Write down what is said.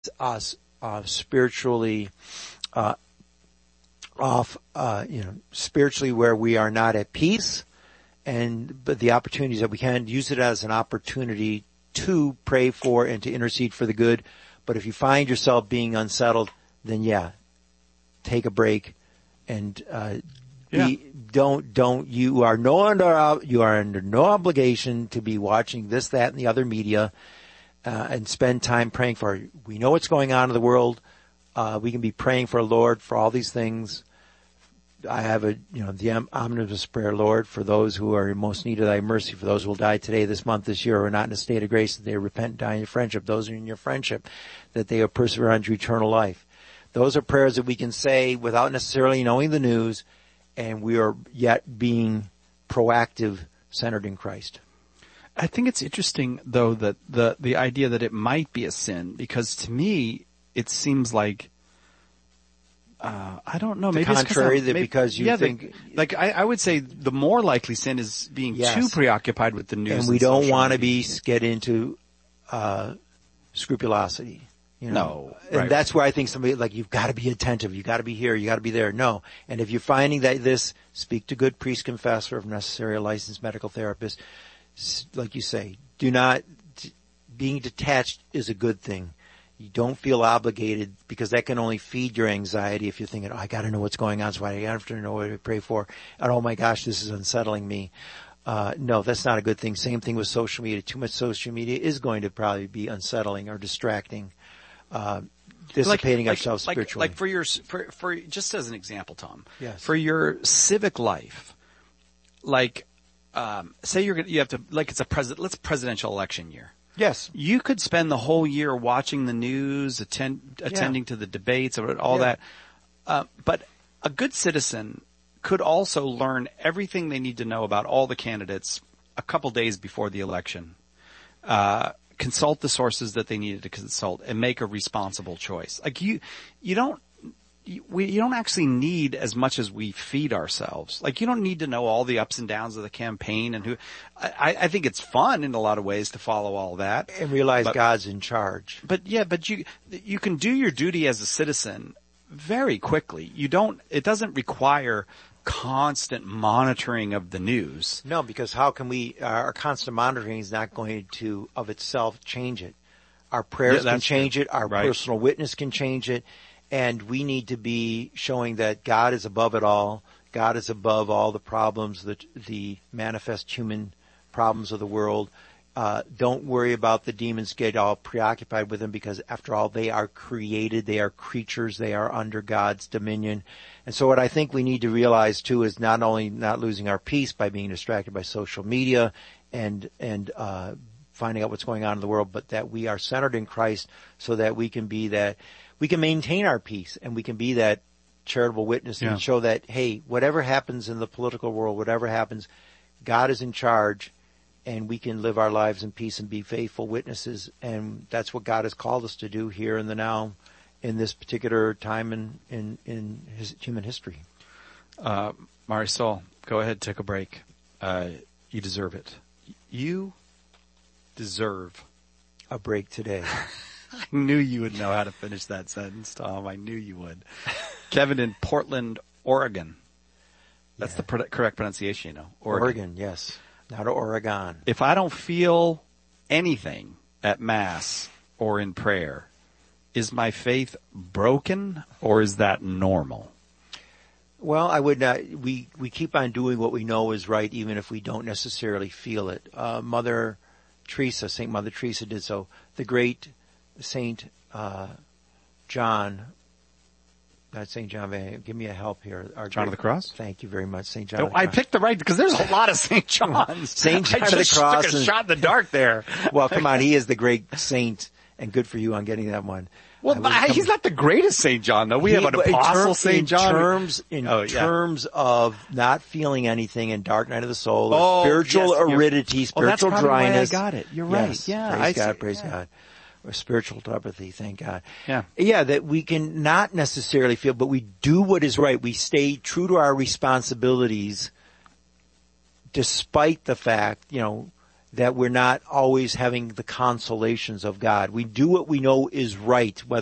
us spiritually spiritually where we are not at peace, but the opportunities that we can use it as an opportunity to pray for and to intercede for the good. But if you find yourself being unsettled, then take a break and you are under no obligation to be watching this, that, and the other media, and spend time praying for it. We know what's going on in the world. We can be praying for the Lord for all these things. I have the omnibus prayer, Lord, for those who are in most need of thy mercy, for those who will die today, this month, this year, or are not in a state of grace, that they repent and die in your friendship. Those who are in your friendship, that they will persevere unto eternal life. Those are prayers that we can say without necessarily knowing the news, and we are yet being proactive, centered in Christ. I think it's interesting, though, that the idea that it might be a sin, because to me, it seems like, I don't know, maybe the contrary, because you think... I would say the more likely sin is being too preoccupied with the news. And we don't want to get into scrupulosity. No. And that's where I think somebody, you've got to be attentive, you've got to be here, you've got to be there. No. And if you're finding that speak to good priest confessor, if necessary, a licensed medical therapist. Like you say, being detached is a good thing. You don't feel obligated, because that can only feed your anxiety if you're thinking, I got to know what's going on, so I have to know what to pray for. And oh my gosh, this is unsettling me. No, that's not a good thing. Same thing with social media. Too much social media is going to probably be unsettling or distracting, dissipating ourselves spiritually. For just as an example, Tom. Yes. For your civic life, say you have to, it's let's presidential election year. Yes. You could spend the whole year watching the news, attending to the debates, all that. But a good citizen could also learn everything they need to know about all the candidates a couple days before the election. Consult the sources that they needed to consult and make a responsible choice. You don't actually need as much as we feed ourselves. You don't need to know all the ups and downs of the campaign and I think it's fun in a lot of ways to follow all that. And realize God's in charge. But you can do your duty as a citizen very quickly. It doesn't require constant monitoring of the news. No, because how can our constant monitoring is not going to, of itself, change it. Our prayers can change it. Our personal witness can change it. And we need to be showing that God is above it all. God is above all the problems, the manifest human problems of the world. Don't worry about the demons. Get all preoccupied with them, because after all, they are created. They are creatures. They are under God's dominion. And so what I think we need to realize too is not only not losing our peace by being distracted by social media and finding out what's going on in the world, but that we are centered in Christ, so that we can maintain our peace, and we can be that charitable witness and show that, hey, whatever happens in the political world, whatever happens, God is in charge, and we can live our lives in peace and be faithful witnesses. And that's what God has called us to do here in the now, in this particular time in human history. Marisol, go ahead, take a break. You deserve it. You deserve a break today. I knew you would know how to finish that sentence, Tom. I knew you would. Kevin in Portland, Oregon. That's the correct pronunciation, Oregon, yes. Not Oregon. If I don't feel anything at Mass or in prayer, is my faith broken, or is that normal? Well, I would not. We keep on doing what we know is right, even if we don't necessarily feel it. Mother Teresa, Saint Mother Teresa did so. The great Saint John, not Saint John, give me a help here. John of the Cross? Thank you very much, Saint John. I picked the right, because there's a lot of Saint Johns. Saint John of the Cross. I just took a shot in the dark there. Well, come on, he is the great saint, and good for you on getting that one. Well, he's not the greatest Saint John, though. We have an apostle Saint John. In terms of not feeling anything and dark night of the soul, spiritual aridity, spiritual dryness. That's probably why I got it. You're right. Yeah. Praise God. Or spiritual telepathy, thank God. Yeah. Yeah, that we can not necessarily feel, but we do what is right. We stay true to our responsibilities despite the fact, that we're not always having the consolations of God. We do what we know is right,